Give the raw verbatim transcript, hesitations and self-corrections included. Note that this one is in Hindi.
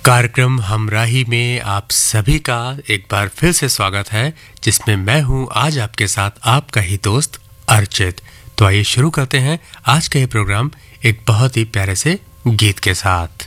कार्यक्रम हमराही में आप सभी का एक बार फिर से स्वागत है, जिसमें मैं हूं आज आपके साथ आपका ही दोस्त अर्चित। तो आइए शुरू करते हैं आज का ये प्रोग्राम एक बहुत ही प्यारे से गीत के साथ।